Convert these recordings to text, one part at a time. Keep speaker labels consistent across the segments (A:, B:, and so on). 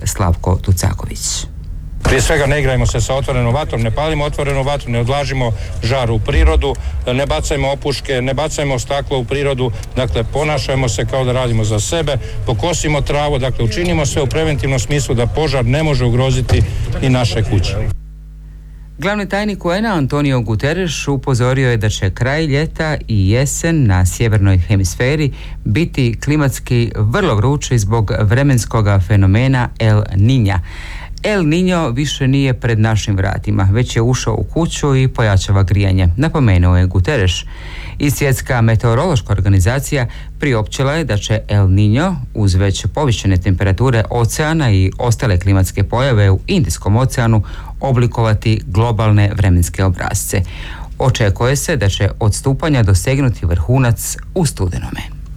A: Slavko Tucaković.
B: Prije svega ne igrajmo se sa otvorenom vatrom, ne palimo otvorenu vatru, ne odlažimo žar u prirodu, ne bacajmo opuške, ne bacajmo staklo u prirodu, dakle ponašajmo se kao da radimo za sebe, pokosimo travu, dakle učinimo sve u preventivnom smislu da požar ne može ugroziti i naše kuće.
A: Glavni tajnik UN-a Antonio Guterres upozorio je da će kraj ljeta i jesen na sjevernoj hemisferi biti klimatski vrlo vrući zbog vremenskog fenomena El Niña. El Niño više nije pred našim vratima, već je ušao u kuću i pojačava grijanje, napomenuo je Guterres. I Svjetska meteorološka organizacija priopćila je da će El Niño, uz već povišene temperature oceana i ostale klimatske pojave u Indijskom oceanu, oblikovati globalne vremenske obrasce. Očekuje se da će odstupanja dosegnuti vrhunac u studenome.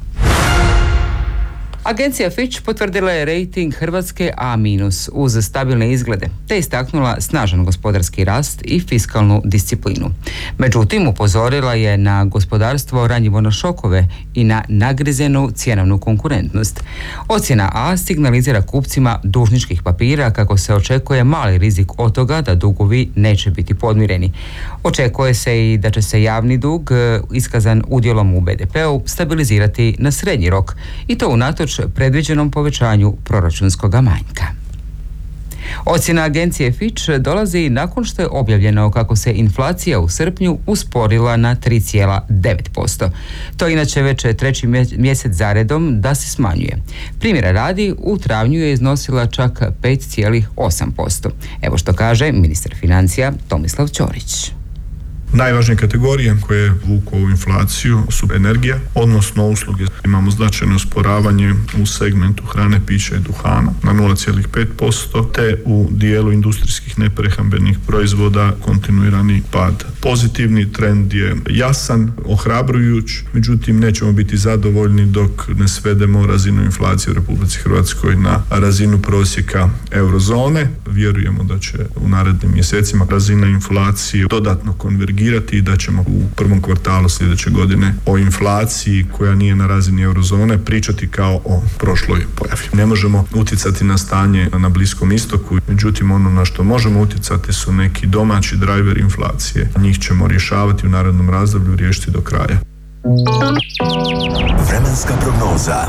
A: Agencija Fitch potvrdila je rejting Hrvatske A- uz stabilne izglede, te istaknula snažan gospodarski rast i fiskalnu disciplinu. Međutim, upozorila je na gospodarstvo ranjivo na šokove i na nagrizenu cjenovnu konkurentnost. Ocjena A signalizira kupcima dužničkih papira kako se očekuje mali rizik od toga da dugovi neće biti podmireni. Očekuje se i da će se javni dug, iskazan udjelom u BDP-u, stabilizirati na srednji rok, i to unatoč predviđenom povećanju proračunskog manjka. Ocjena agencije Fitch dolazi nakon što je objavljeno kako se inflacija u srpnju usporila na 3,9%. To inače već treći mjesec zaredom da se smanjuje. Primjera radi, u travnju je iznosila čak 5,8%. Evo što kaže ministar financija Tomislav Ćorić.
C: Najvažnije kategorije koje vuku ovu inflaciju su energija, odnosno usluge. Imamo značajno usporavanje u segmentu hrane, pića i duhana na 0,5%, te u dijelu industrijskih neprehrambenih proizvoda kontinuirani pad. Pozitivni trend je jasan, ohrabrujuć, međutim nećemo biti zadovoljni dok ne svedemo razinu inflacije u Republici Hrvatskoj na razinu prosjeka eurozone. Vjerujemo da će u narednim mjesecima razina inflacije dodatno konvergirati i da ćemo u prvom kvartalu sljedeće godine o inflaciji koja nije na razini eurozone pričati kao o prošloj pojavi. Ne možemo utjecati na stanje na Bliskom istoku, međutim ono na što možemo utjecati su neki domaći driver inflacije. Njih ćemo rješavati u narednom razdoblju, riješiti do kraja.
D: Vremenska prognoza.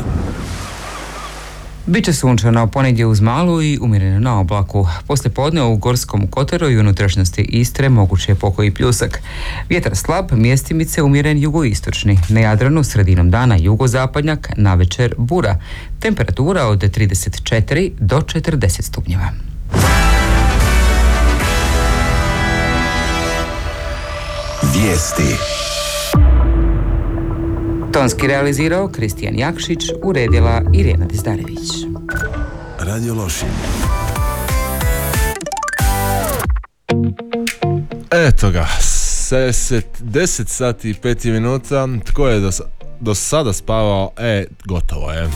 A: Biće sunčano ponegdje uz malu i umjereno na oblaku. Poslijepodne u Gorskom kotaru i unutrašnjosti Istre moguće je pokoji pljusak. Vjetar slab, mjestimice umjeren jugoistočni. Na Jadranu sredinom dana jugozapadnjak, navečer bura. Temperatura od 34 do 40 stupnjeva.
D: Vijesti.
A: Tonski realizirao Kristijan Jakšić, uredila Irena Dizdarević.
D: Radio Lošinj.
E: Eto ga, 10 sati i 5 minuta. Tko je do sada spavao? Gotovo je.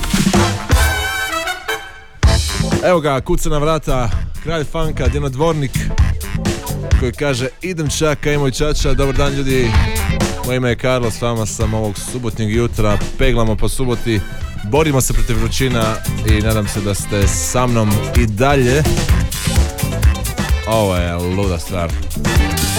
E: Evo ga, kuca na vrata kralj funka, Dino Dvornik, koji kaže: idem čaka i moj čača. Dobar dan ljudi, moje ime je Karlo, s vama sam ovog subotnjeg jutra, peglamo po suboti, borimo se protiv vrućina i nadam se da ste sa mnom i dalje. Ovo je luda stvar.